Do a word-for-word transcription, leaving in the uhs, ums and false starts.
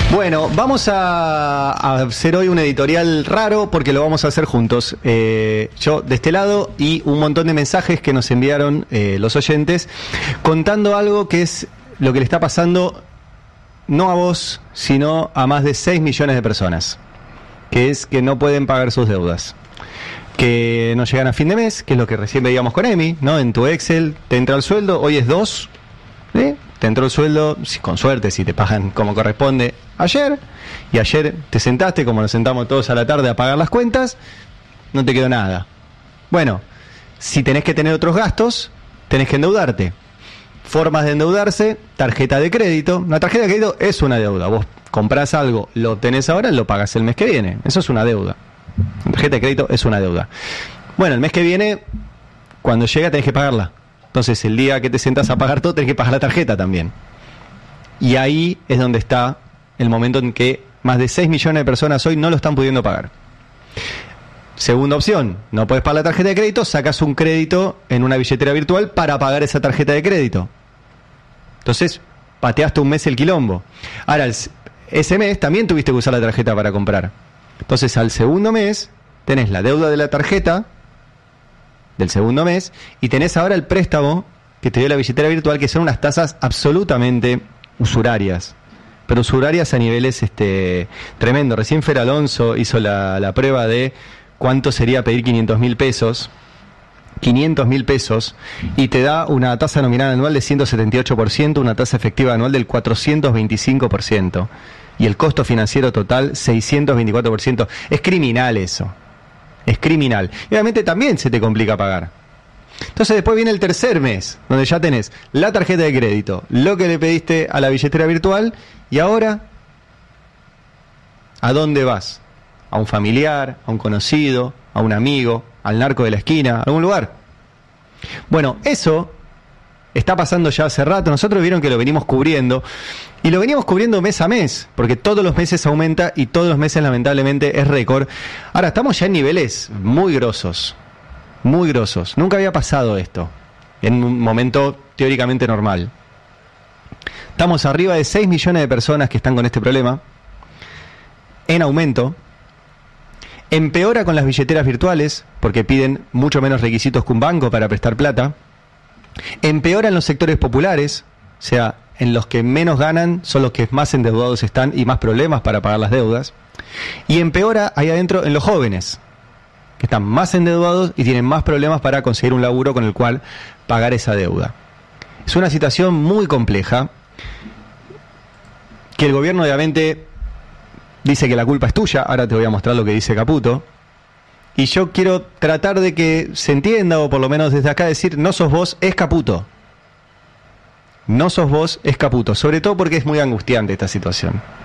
Bueno, vamos a, a hacer hoy un editorial raro porque lo vamos a hacer juntos. Eh, yo de este lado y un montón de mensajes que nos enviaron eh, los oyentes contando algo que es lo que le está pasando no a vos, sino a más de seis millones de personas, que es que no pueden pagar sus deudas, que no llegan a fin de mes, que es lo que recién veíamos con Emi, ¿no? En tu Excel te entra el sueldo, hoy es dos, ¿eh? Te entró el sueldo, si, con suerte, si te pagan como corresponde ayer, y ayer te sentaste, como nos sentamos todos a la tarde a pagar las cuentas, no te quedó nada. Bueno, si tenés que tener otros gastos, tenés que endeudarte. Formas de endeudarse: tarjeta de crédito. Una tarjeta de crédito es una deuda. Vos comprás algo, lo obtenés ahora, lo pagás el mes que viene. Eso es una deuda. Una tarjeta de crédito es una deuda. Bueno, el mes que viene, cuando llega, tenés que pagarla. Entonces, el día que te sentás a pagar todo, tenés que pagar la tarjeta también. Y ahí es donde está el momento en que más de seis millones de personas hoy no lo están pudiendo pagar. Segunda opción: no puedes pagar la tarjeta de crédito, sacas un crédito en una billetera virtual para pagar esa tarjeta de crédito. Entonces, pateaste un mes el quilombo. Ahora, el, ese mes también tuviste que usar la tarjeta para comprar. Entonces, al segundo mes, tenés la deuda de la tarjeta del segundo mes, y tenés ahora el préstamo que te dio la billetera virtual, que son unas tasas absolutamente usurarias, pero usurarias a niveles este tremendo. Recién Fer Alonso hizo la, la prueba de cuánto sería pedir quinientos mil pesos, quinientos mil pesos, y te da una tasa nominal anual de ciento setenta y ocho por ciento, una tasa efectiva anual del cuatrocientos veinticinco por ciento, y el costo financiero total seiscientos veinticuatro por ciento. Es criminal eso. Es criminal. Y obviamente también se te complica pagar. Entonces después viene el tercer mes, donde ya tenés la tarjeta de crédito, lo que le pediste a la billetera virtual, y ahora, ¿a dónde vas? ¿A un familiar, a un conocido, a un amigo, al narco de la esquina, a algún lugar? Bueno, eso está pasando ya hace rato. Nosotros vieron que lo venimos cubriendo, y lo veníamos cubriendo mes a mes, porque todos los meses aumenta y todos los meses lamentablemente es récord. Ahora estamos ya en niveles muy grosos, muy grosos. Nunca había pasado esto en un momento teóricamente normal. Estamos arriba de seis millones de personas que están con este problema, en aumento. Empeora con las billeteras virtuales, porque piden mucho menos requisitos que un banco para prestar plata. Empeora en los sectores populares, o sea, en los que menos ganan son los que más endeudados están y más problemas para pagar las deudas. Y empeora ahí adentro en los jóvenes, que están más endeudados y tienen más problemas para conseguir un laburo con el cual pagar esa deuda. Es una situación muy compleja, que el gobierno obviamente dice que la culpa es tuya. Ahora te voy a mostrar lo que dice Caputo. Y yo quiero tratar de que se entienda, o por lo menos desde acá decir: no sos vos, es Caputo. No sos vos, es Caputo. Sobre todo porque es muy angustiante esta situación.